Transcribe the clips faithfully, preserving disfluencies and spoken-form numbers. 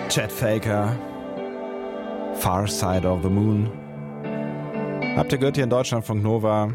Chet Faker, Far Side of the Moon. Habt ihr gehört hier in Deutschlandfunk Nova?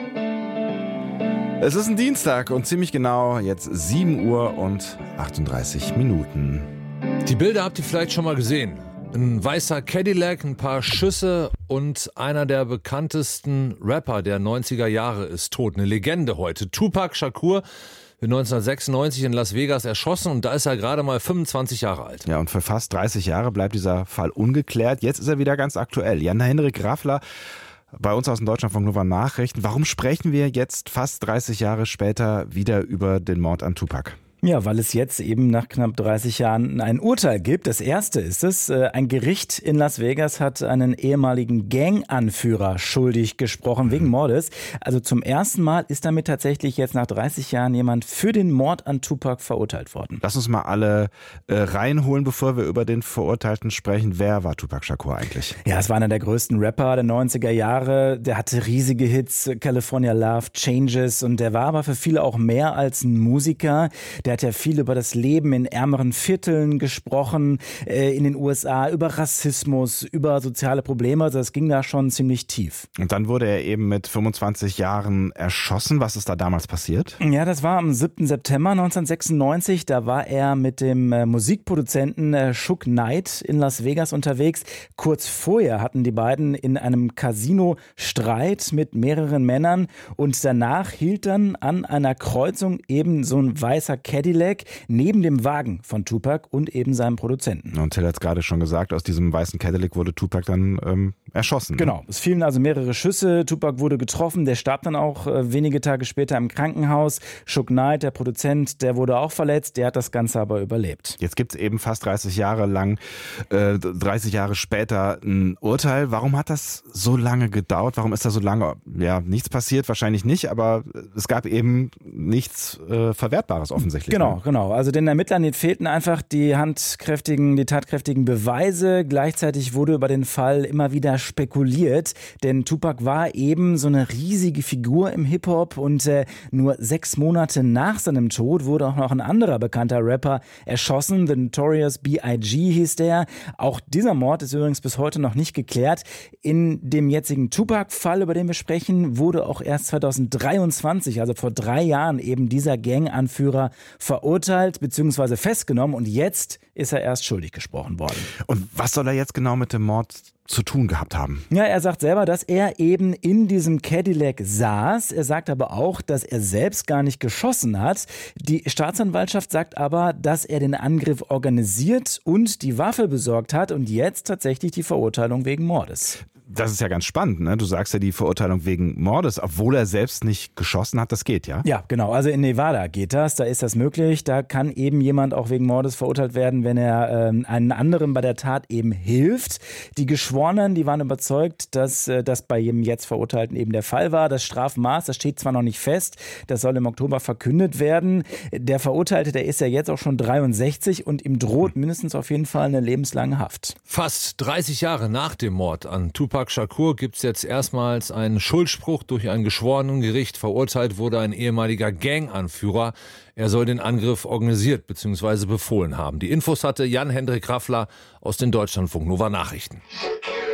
Es ist ein Dienstag und ziemlich genau jetzt sieben Uhr und achtunddreißig Minuten. Die Bilder habt ihr vielleicht schon mal gesehen. Ein weißer Cadillac, ein paar Schüsse und einer der bekanntesten Rapper der neunziger Jahre ist tot. Eine Legende heute. Tupac Shakur wird neunzehnhundertsechsundneunzig in Las Vegas erschossen und da ist er gerade mal fünfundzwanzig Jahre alt. Ja, und für fast dreißig Jahre bleibt dieser Fall ungeklärt. Jetzt ist er wieder ganz aktuell. Jan-Henrik Graffler bei uns aus dem Deutschlandfunk Nova Nachrichten. Warum sprechen wir jetzt fast dreißig Jahre später wieder über den Mord an Tupac? Ja, weil es jetzt eben nach knapp dreißig Jahren ein Urteil gibt. Das erste ist es. Ein Gericht in Las Vegas hat einen ehemaligen Gang-Anführer schuldig gesprochen wegen Mordes. Also zum ersten Mal ist damit tatsächlich jetzt nach dreißig Jahren jemand für den Mord an Tupac verurteilt worden. Lass uns mal alle äh, reinholen, bevor wir über den Verurteilten sprechen. Wer war Tupac Shakur eigentlich? Ja, es war einer der größten Rapper der neunziger Jahre. Der hatte riesige Hits, California Love, Changes, und der war aber für viele auch mehr als ein Musiker. Der hat ja viel über das Leben in ärmeren Vierteln gesprochen, äh, in den U S A, über Rassismus, über soziale Probleme. Also das ging da schon ziemlich tief. Und dann wurde er eben mit fünfundzwanzig Jahren erschossen. Was ist da damals passiert? Ja, das war am siebten September neunzehnhundertsechsundneunzig. Da war er mit dem äh, Musikproduzenten äh, Suge Knight in Las Vegas unterwegs. Kurz vorher hatten die beiden in einem Casino Streit mit mehreren Männern und danach hielt dann an einer Kreuzung eben so ein weißer Cadillac neben dem Wagen von Tupac und eben seinem Produzenten. Und Till hat es gerade schon gesagt, aus diesem weißen Cadillac wurde Tupac dann ähm, erschossen. Genau, es fielen also mehrere Schüsse, Tupac wurde getroffen, der starb dann auch äh, wenige Tage später im Krankenhaus. Suge Knight, der Produzent, der wurde auch verletzt, der hat das Ganze aber überlebt. Jetzt gibt es eben fast dreißig Jahre lang, äh, dreißig Jahre später ein Urteil. Warum hat das so lange gedauert? Warum ist da so lange, ja, nichts passiert? Wahrscheinlich nicht, aber es gab eben nichts äh, Verwertbares offensichtlich. Genau, genau. Also den Ermittlern denen fehlten einfach die handkräftigen, die tatkräftigen Beweise. Gleichzeitig wurde über den Fall immer wieder spekuliert, denn Tupac war eben so eine riesige Figur im Hip-Hop und äh, nur sechs Monate nach seinem Tod wurde auch noch ein anderer bekannter Rapper erschossen. The Notorious B I G hieß der. Auch dieser Mord ist übrigens bis heute noch nicht geklärt. In dem jetzigen Tupac-Fall, über den wir sprechen, wurde auch erst zweitausenddreiundzwanzig, also vor drei Jahren, eben dieser Gang-Anführer verurteilt bzw. festgenommen und jetzt ist er erst schuldig gesprochen worden. Und was soll er jetzt genau mit dem Mord zu tun gehabt haben? Ja, er sagt selber, dass er eben in diesem Cadillac saß. Er sagt aber auch, dass er selbst gar nicht geschossen hat. Die Staatsanwaltschaft sagt aber, dass er den Angriff organisiert und die Waffe besorgt hat und jetzt tatsächlich die Verurteilung wegen Mordes. Das ist ja ganz spannend, ne? Du sagst ja die Verurteilung wegen Mordes, obwohl er selbst nicht geschossen hat, das geht, ja? Ja, genau. Also in Nevada geht das, da ist das möglich. Da kann eben jemand auch wegen Mordes verurteilt werden, wenn er ähm, einen anderen bei der Tat eben hilft. Die Geschworenen, die waren überzeugt, dass äh, das bei jedem jetzt Verurteilten eben der Fall war. Das Strafmaß, das steht zwar noch nicht fest, das soll im Oktober verkündet werden. Der Verurteilte, der ist ja jetzt auch schon dreiundsechzig und ihm droht mindestens auf jeden Fall eine lebenslange Haft. Fast dreißig Jahre nach dem Mord an Tupac Shakur gibt es jetzt erstmals einen Schuldspruch durch ein Geschworenengericht. Verurteilt wurde ein ehemaliger Gang-Anführer. Er soll den Angriff organisiert bzw. befohlen haben. Die Infos hatte Jan-Henrik Graffler aus den Deutschlandfunk Nova Nachrichten.